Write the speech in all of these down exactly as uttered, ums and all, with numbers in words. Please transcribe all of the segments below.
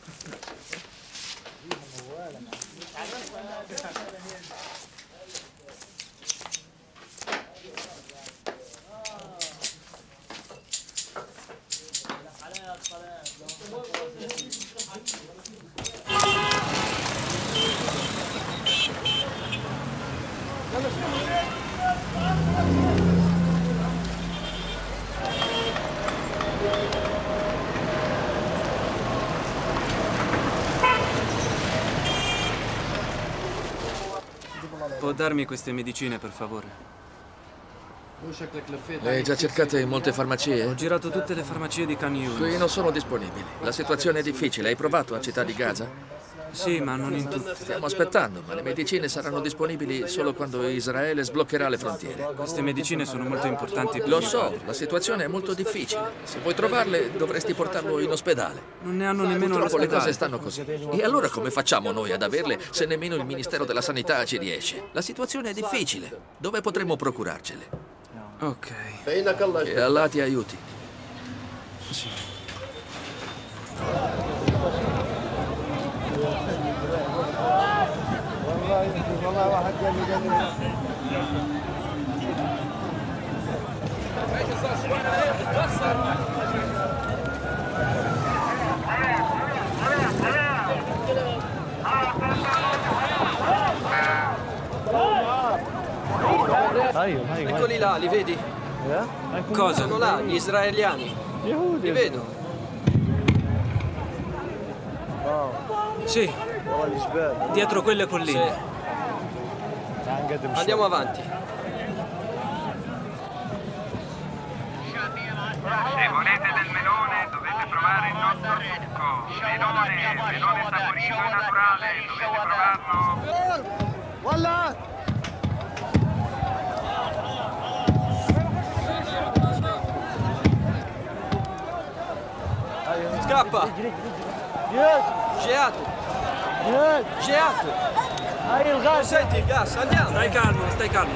Può darmi queste medicine, per favore? Le hai già cercate in molte farmacie? Ho girato tutte le farmacie di Khan Younis. Qui non sono disponibili. La situazione è difficile. Hai provato a Città di Gaza? Sì, ma non in tutte. Stiamo aspettando, ma le medicine saranno disponibili solo quando Israele sbloccherà le frontiere. Queste medicine sono molto importanti per Lo mio so, padre. la situazione è molto difficile. Se vuoi trovarle, dovresti portarlo in ospedale. Non ne hanno nemmeno Purtroppo le cose all'ospedale. stanno così. E allora come facciamo noi ad averle se nemmeno il Ministero della Sanità ci riesce? La situazione è difficile. Dove potremmo procurarcele? Ok. E Allah ti aiuti. Sì. Eccoli là, li vedi? Cosa? Sono là, gli israeliani. Li vedo. Sì. Dietro quelle colline. Sì. Andiamo avanti. Se volete del melone dovete provare il nostro succo. Melone, melone saporito e naturale, dovete provarlo. Scappa! Geato! Geato! Non senti il gas? Andiamo! Stai calmo, stai calmo.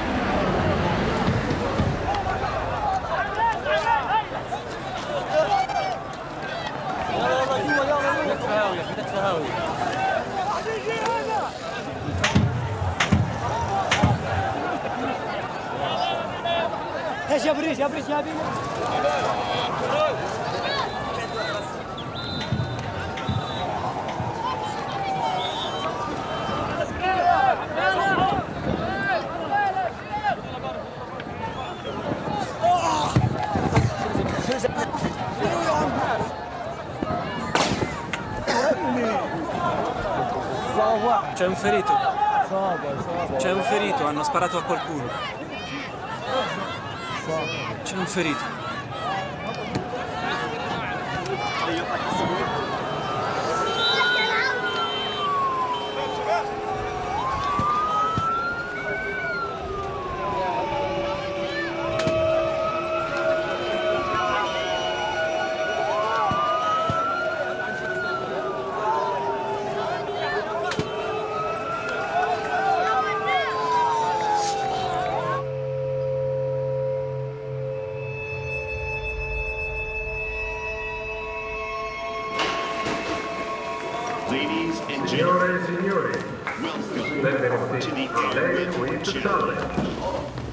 ايش يا بريش يا بريش يا بيه C'è un ferito. C'è un ferito, hanno sparato a qualcuno. C'è un ferito. Ladies and Signore e signori, welcome benvenuti to the a lei Arab qui Channel. Channel.